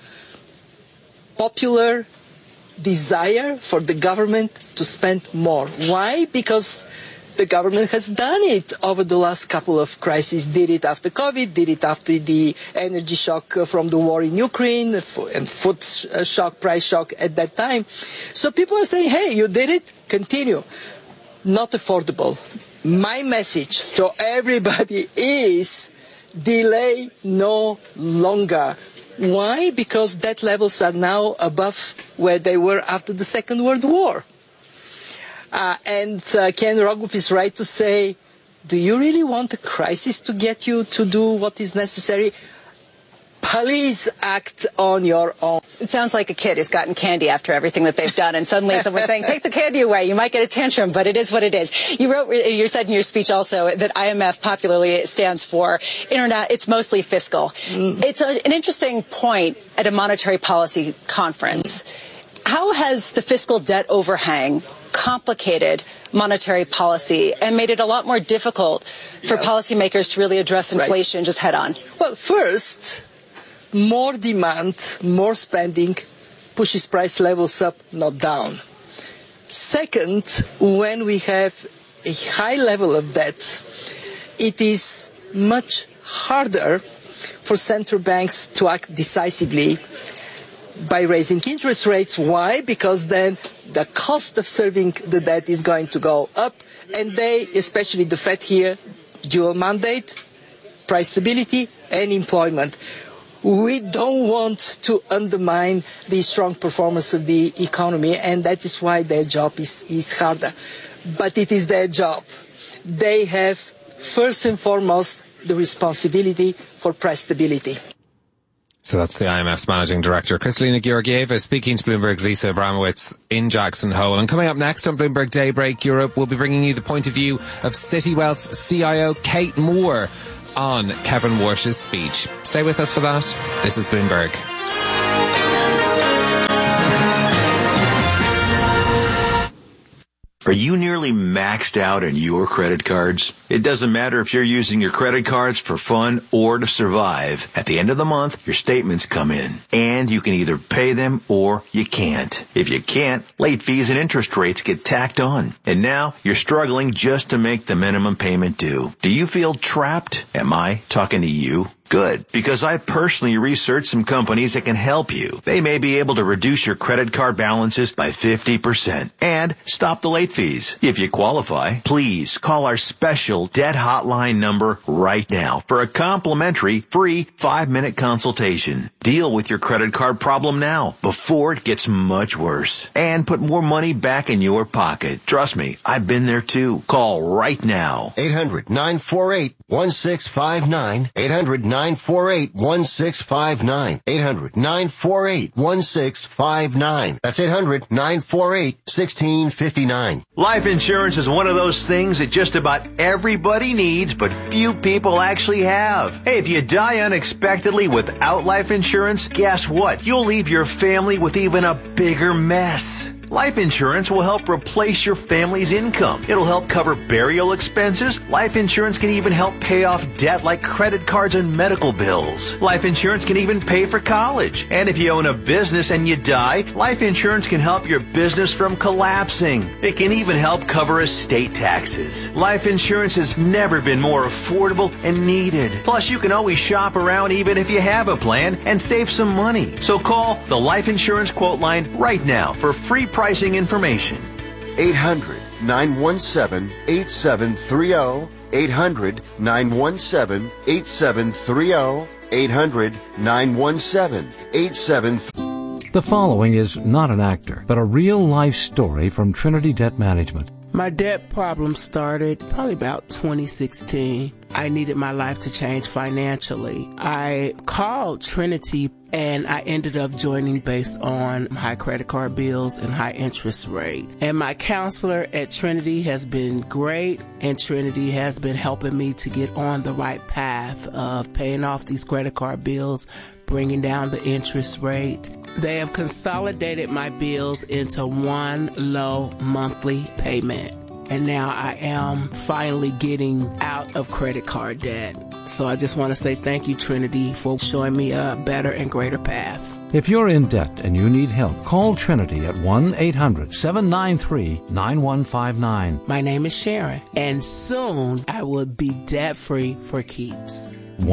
popular desire for the government to spend more. Why? Because the government has done it over the last couple of crises, did it after COVID, did it after the energy shock from the war in Ukraine, and food shock, price shock at that time. So people are saying, hey, you did it, continue. Not affordable. My message to everybody is delay no longer. Why? Because debt levels are now above where they were after the Second World War. And Ken Rogoff is right to say, do you really want a crisis to get you to do what is necessary? Please act on your own. It sounds like a kid who's gotten candy after everything that they've done, and suddenly someone's saying, take the candy away. You might get a tantrum, but it is what it is. You said in your speech also that IMF popularly stands for internet. It's mostly fiscal. It's an interesting point at a monetary policy conference. How has the fiscal debt overhang complicated monetary policy and made it a lot more difficult for policymakers to really address inflation just head on? Well, first, more demand, more spending pushes price levels up, not down. Second, when we have a high level of debt, it is much harder for central banks to act decisively by raising interest rates. Why? Because then the cost of serving the debt is going to go up, and they, especially the Fed here, dual mandate, price stability and employment. We don't want to undermine the strong performance of the economy, and that is why their job is harder. But it is their job. They have, first and foremost, the responsibility for price stability. So that's the IMF's managing director, Kristalina Georgieva, speaking to Bloomberg's Lisa Abramowitz in Jackson Hole. And coming up next on Bloomberg Daybreak Europe, we'll be bringing you the point of view of Citiwealth's CIO, Kate Moore, on Kevin Warsh's speech. Stay with us for that. This is Bloomberg. Are you nearly maxed out on your credit cards? It doesn't matter if you're using your credit cards for fun or to survive. At the end of the month, your statements come in, and you can either pay them or you can't. If you can't, late fees and interest rates get tacked on. And now you're struggling just to make the minimum payment due. Do you feel trapped? Am I talking to you? Good, because I personally researched some companies that can help you. They may be able to reduce your credit card balances by 50% and stop the late fees. If you qualify, please call our special debt hotline number right now for a complimentary free 5-minute consultation. Deal with your credit card problem now before it gets much worse and put more money back in your pocket. Trust me, I've been there too. Call right now. 800-948-1659. 800-948-1659. 800-948-1659. That's 800-948-1659. Life insurance is one of those things that just about everybody needs, but few people actually have. Hey, if you die unexpectedly without life insurance, guess what? You'll leave your family with even a bigger mess. Life insurance will help replace your family's income. It'll help cover burial expenses. Life insurance can even help pay off debt like credit cards and medical bills. Life insurance can even pay for college. And if you own a business and you die, life insurance can help your business from collapsing. It can even help cover estate taxes. Life insurance has never been more affordable and needed. Plus, you can always shop around even if you have a plan and save some money. So call the Life Insurance Quote Line right now for free pricing information. 800-917-8730. 800-917-8730. 800-917-8730. The following is not an actor, but a real-life story from Trinity Debt Management. My debt problem started probably about 2016. I needed my life to change financially. I called Trinity and I ended up joining based on high credit card bills and high interest rate. And my counselor at Trinity has been great, and Trinity has been helping me to get on the right path of paying off these credit card bills, bringing down the interest rate. They have consolidated my bills into one low monthly payment. And now I am finally getting out of credit card debt. So I just want to say thank you, Trinity, for showing me a better and greater path. If you're in debt and you need help, call Trinity at 1-800-793-9159. My name is Sharon, and soon I will be debt-free for keeps.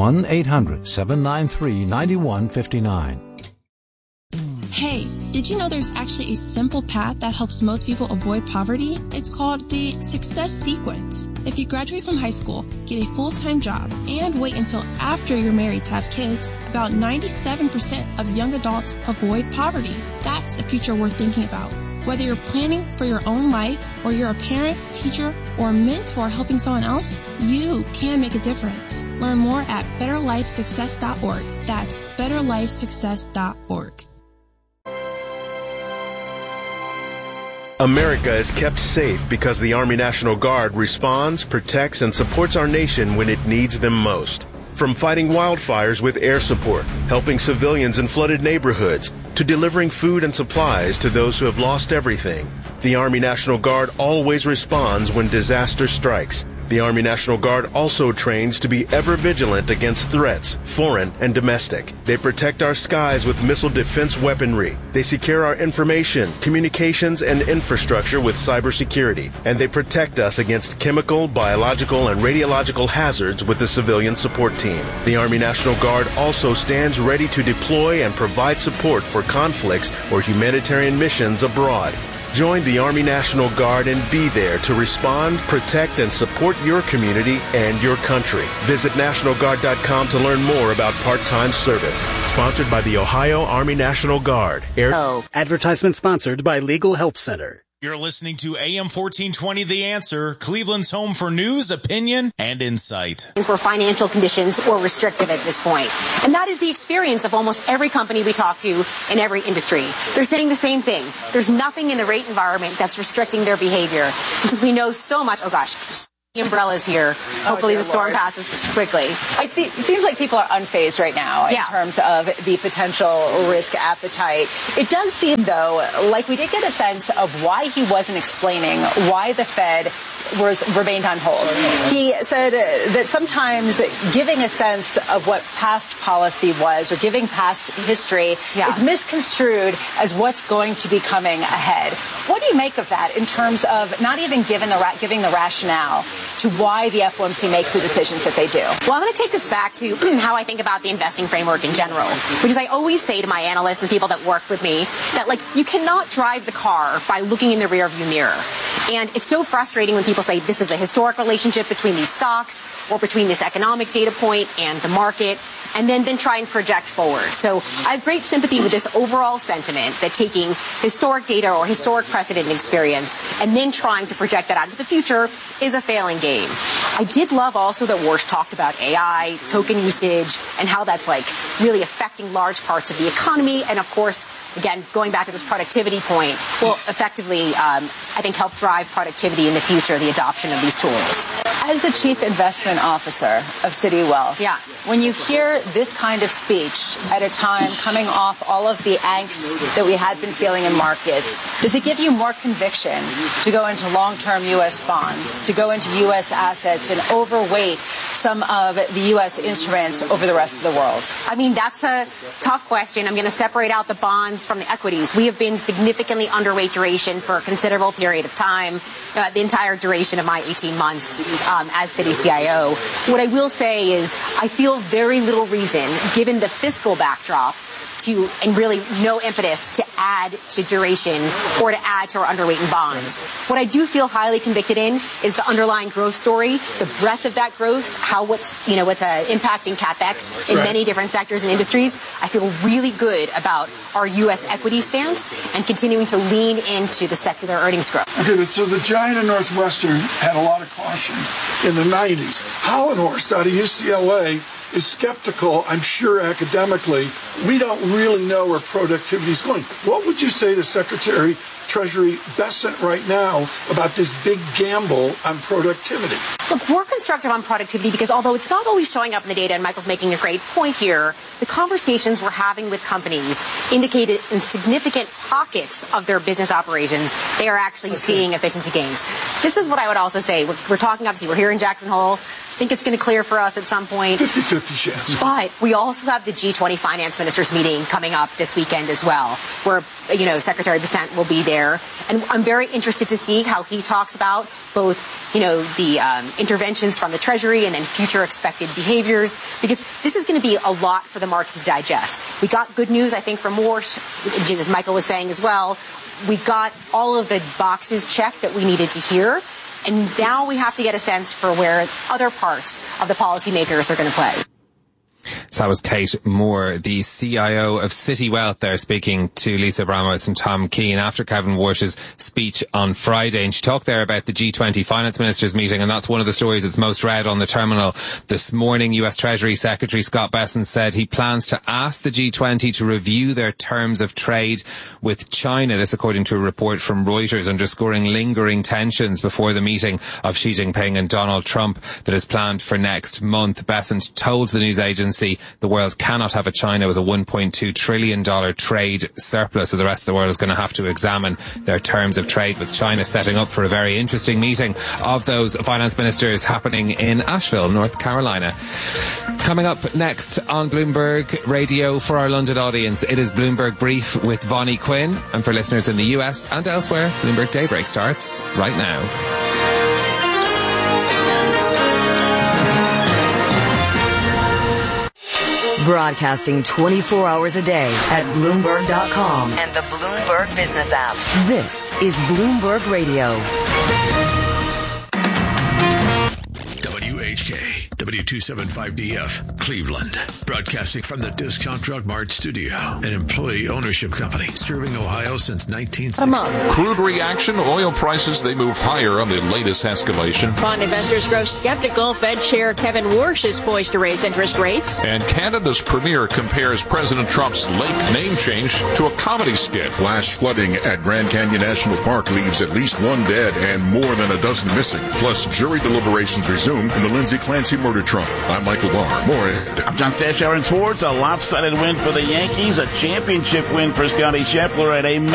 1-800-793-9159. Hey, did you know there's actually a simple path that helps most people avoid poverty? It's called the Success Sequence. If you graduate from high school, get a full-time job, and wait until after you're married to have kids, about 97% of young adults avoid poverty. That's a future worth thinking about. Whether you're planning for your own life, or you're a parent, teacher, or mentor helping someone else, you can make a difference. Learn more at betterlifesuccess.org. That's betterlifesuccess.org. America is kept safe because the Army National Guard responds, protects, and supports our nation when it needs them most. From fighting wildfires with air support, helping civilians in flooded neighborhoods, to delivering food and supplies to those who have lost everything. The Army National Guard always responds when disaster strikes. The Army National Guard also trains to be ever vigilant against threats, foreign and domestic. They protect our skies with missile defense weaponry. They secure our information, communications, and infrastructure with cybersecurity. And they protect us against chemical, biological, and radiological hazards with the civilian support team. The Army National Guard also stands ready to deploy and provide support for conflicts or humanitarian missions abroad. Join the Army National Guard and be there to respond, protect, and support your community and your country. Visit NationalGuard.com to learn more about part-time service. Sponsored by the Ohio Army National Guard. Advertisement sponsored by Legal Help Center. You're listening to AM 1420 The Answer, Cleveland's home for news, opinion, and insight. Where financial conditions were restrictive at this point. And that is the experience of almost every company we talk to in every industry. They're saying the same thing. There's nothing in the rate environment that's restricting their behavior. And since we know so much, the umbrella's here. Hopefully the storm passes quickly. It seems like people are unfazed right now in terms of the potential risk appetite. It does seem, though, like we did get a sense of why he wasn't explaining why the Fed remained on hold. He said that sometimes giving a sense of what past policy was or giving past history is misconstrued as what's going to be coming ahead. What do you make of that in terms of not even giving the rationale to why the FOMC makes the decisions that they do? Well, I'm going to take this back to how I think about the investing framework in general, which is I always say to my analysts and people that work with me that, you cannot drive the car by looking in the rearview mirror. And it's so frustrating when people say this is the historic relationship between these stocks or between this economic data point and the market, and then try and project forward. So I have great sympathy with this overall sentiment that taking historic data or historic precedent and experience and then trying to project that out into the future is a failing game. I did love also that Warsh talked about AI, token usage, and how that's really affecting large parts of the economy. And of course, again, going back to this productivity point, will effectively, I think, help drive productivity in the future, the adoption of these tools. As the Chief Investment Officer of Citi Wealth, when you hear this kind of speech at a time coming off all of the angst that we had been feeling in markets, does it give you more conviction to go into long-term U.S. bonds, to go into U.S. assets and overweight some of the U.S. instruments over the rest of the world? I mean, that's a tough question. I'm going to separate out the bonds from the equities. We have been significantly underweight duration for a considerable period of time, the entire duration of my 18 months as Citi CIO. What I will say is I feel very little reason, given the fiscal backdrop, and really no impetus to add to duration or to add to our underweight in bonds. What I do feel highly convicted in is the underlying growth story, the breadth of that growth, what's impacting CapEx in many different sectors and industries. I feel really good about our U.S. equity stance and continuing to lean into the secular earnings growth. Okay, but so the giant of Northwestern had a lot of caution in the 90s. Hollenhorst out of UCLA is skeptical, I'm sure academically. We don't really know where productivity is going. What would you say to Secretary Treasury Bessent right now about this big gamble on productivity? Look, we're constructive on productivity because although it's not always showing up in the data, and Michael's making a great point here, the conversations we're having with companies indicated in significant pockets of their business operations, they are actually seeing efficiency gains. This is what I would also say. We're talking, obviously, we're here in Jackson Hole. I think it's going to clear for us at some point. 50-50 chance. But we also have the G20 finance ministers meeting coming up this weekend as well, where, Secretary Bessent will be there. And I'm very interested to see how he talks about both, the interventions from the Treasury and then future expected behaviors, because this is going to be a lot for the market to digest. We got good news, I think, from Warsh, as Michael was saying as well. We got all of the boxes checked that we needed to hear. And now we have to get a sense for where other parts of the policymakers are going to play. So that was Kate Moore, the CIO of Citi Wealth, there speaking to Lisa Abramowitz and Tom Keane after Kevin Warsh's speech on Friday. And she talked there about the G20 finance ministers meeting, and that's one of the stories that's most read on the terminal this morning. US Treasury Secretary Scott Bessent said he plans to ask the G20 to review their terms of trade with China. This according to a report from Reuters, underscoring lingering tensions before the meeting of Xi Jinping and Donald Trump that is planned for next month. Bessent told the news agency Clearly, the world cannot have a China with a $1.2 trillion trade surplus, so the rest of the world is going to have to examine their terms of trade with China, setting up for a very interesting meeting of those finance ministers happening in Asheville, North Carolina. Coming up next on Bloomberg Radio for our London audience, it is Bloomberg Brief with Vonnie Quinn. And for listeners in the US and elsewhere, Bloomberg Daybreak starts right now. Broadcasting 24 hours a day at Bloomberg.com and the Bloomberg Business app. This is Bloomberg Radio. WHK, W275DF, Cleveland. Broadcasting from the Discount Drug Mart studio, an employee ownership company serving Ohio since 1960. Crude reaction, oil prices, they move higher on the latest escalation. Bond investors grow skeptical. Fed Chair Kevin Warsh is poised to raise interest rates. And Canada's premier compares President Trump's lake name change to a comedy skit. Flash flooding at Grand Canyon National Park leaves at least one dead and more than a dozen missing. Plus, jury deliberations resume in the Lindsay Clancy murder trial. I'm Michael Barr. More ahead. I'm John Stashower in sports. A lopsided win for the Yankees, a championship win for Scotty Scheffler, and a